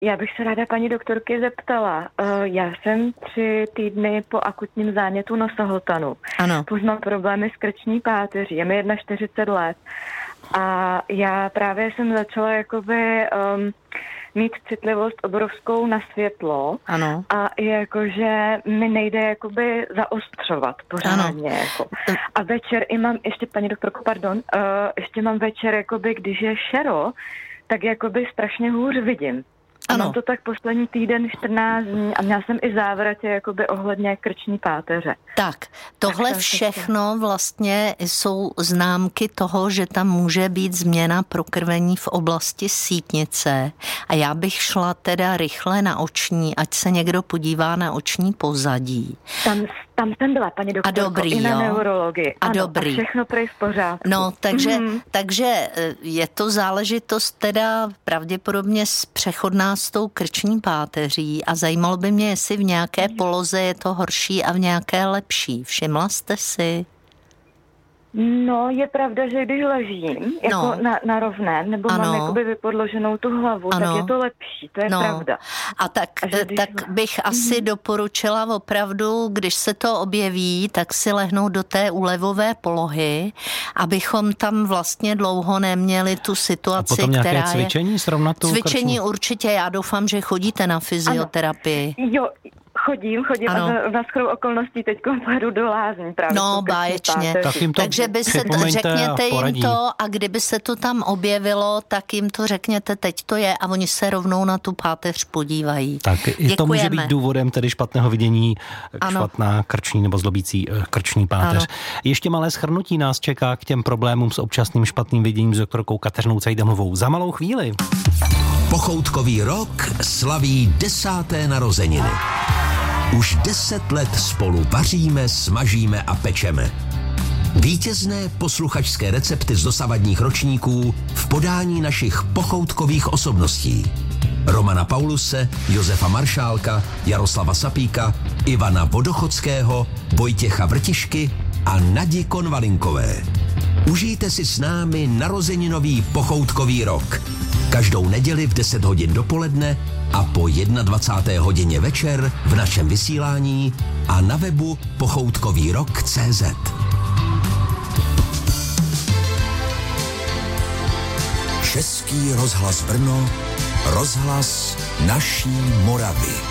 Já bych se ráda paní doktorky zeptala. Já jsem 3 týdny po akutním zánětu nosohltanu. Ano. Už mám problémy s krční páteří. Je mi 41 let. A já právě jsem začala jakoby mít citlivost obrovskou na světlo. Ano. A jakože mi nejde jakoby zaostřovat pořádně. Jako. A večer i mám, ještě paní doktorko, pardon, ještě mám večer, jakoby, když je šero, tak jakoby strašně hůř vidím. Ano. Mám to tak poslední týden, 14 dní a měla jsem i závratě jakoby ohledně krční páteře. Tak, tohle všechno vlastně jsou známky toho, že tam může být změna prokrvení v oblasti sítnice a já bych šla teda rychle na oční, ať se někdo podívá na oční pozadí. Tam jsem byla, paní doktorko, i na neurologii. A ano, dobrý. A všechno prej v pořádku. No, takže je to záležitost teda pravděpodobně přechodná s tou krční páteří a zajímalo by mě, jestli v nějaké poloze je to horší a v nějaké lepší. Všimla jste si? No, je pravda, že když ležím jako na rovném, nebo mám jakoby vypodloženou tu hlavu, tak je to lepší, to je pravda. A tak bych asi doporučila opravdu, když se to objeví, tak si lehnout do té úlevové polohy, abychom tam vlastně dlouho neměli tu situaci, která je... A potom nějaké cvičení srovnat tu Cvičení krční? Určitě, já doufám, že chodíte na fyzioterapii. Ano. Jo, chodím a na shodou okolností teď pojedu do lázní právě. No, báječně. Takže by se řekněte jim to a kdyby se to tam objevilo, tak jim to řekněte, teď to je a oni se rovnou na tu páteř podívají. Tak i to může být důvodem tedy špatného vidění, špatná krční nebo zlobící krční páteř. Ano. Ještě malé shrnutí nás čeká k těm problémům s občasným špatným viděním s doktorkou Kateřinou Cejdemovou. Za malou chvíli. Pochoutkový rok slaví 10. narozeniny. Už 10 let spolu vaříme, smažíme a pečeme. Vítězné posluchačské recepty z dosavadních ročníků v podání našich pochoutkových osobností. Romana Pauluse, Josefa Maršálka, Jaroslava Sapíka, Ivana Vodochodského, Vojtěcha Vrtišky a Nadi Konvalinkové. Užijte si s námi narozeninový pochoutkový rok. Každou neděli v 10 hodin dopoledne a po 21. hodině večer v našem vysílání a na webu pochoutkovýrok.cz. Český rozhlas Brno, rozhlas naší Moravy.